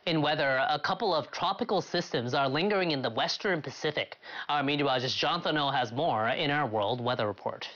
In weather, a couple of tropical systems are lingering in the western Pacific. Our meteorologist Jonathan O has more in our World Weather Report.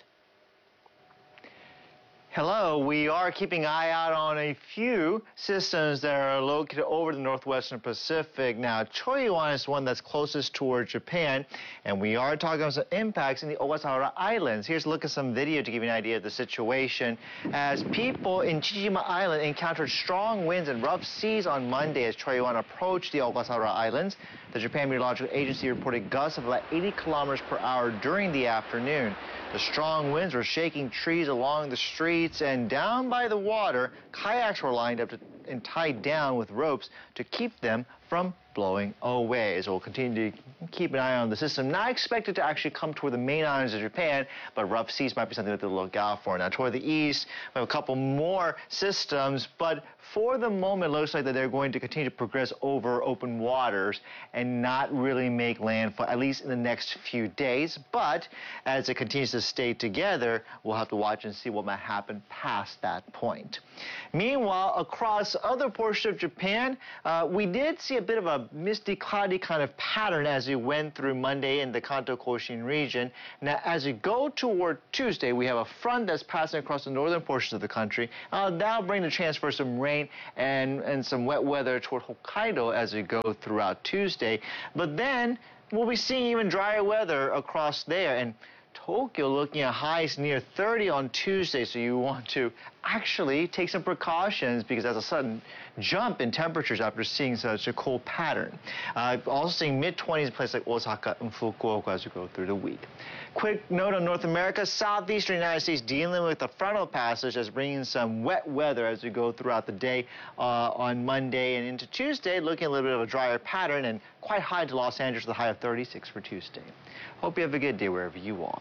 Hello, we are keeping an eye out on a few systems that are located over the northwestern Pacific. Now, Choyuan is one that's closest towards Japan, and we are talking about some impacts in the Ogasawara Islands. Here's a look at some video to give you an idea of the situation. As people in Chichima Island encountered strong winds and rough seas on Monday as Choyuan approached the Ogasawara Islands, the Japan Meteorological Agency reported gusts of about 80 kilometers per hour during the afternoon. The strong winds were shaking trees along the streets, and down by the water, kayaks were lined up and tied down with ropes to keep them from blowing away. So we'll continue to keep an eye on the system. Not expected to actually come toward the main islands of Japan, but rough seas might be something to look out for. Now, toward the east, we have a couple more systems, but for the moment, it looks like that they're going to continue to progress over open waters and not really make landfall, at least in the next few days. But as it continues to stay together, we'll have to watch and see what might happen past that point. Meanwhile, across other portions of Japan, we did see a bit of a misty, cloudy kind of pattern as we went through Monday in the Kanto Koshin region. Now, as we go toward Tuesday, we have a front that's passing across the northern portions of the country. That'll bring the chance for some rain and some wet weather toward Hokkaido as we go throughout Tuesday. But then we'll be seeing even drier weather across there. And Tokyo looking at highs near 30 on Tuesday, so you want to actually take some precautions because there's a sudden jump in temperatures after seeing such a cold pattern. Also seeing mid-20s in places like Osaka and Fukuoka as we go through the week. Quick note on North America, southeastern United States dealing with the frontal passage that's bringing some wet weather as we go throughout the day on Monday and into Tuesday, looking a little bit of a drier pattern and quite high to Los Angeles with a high of 36 for Tuesday. Hope you have a good day wherever you are.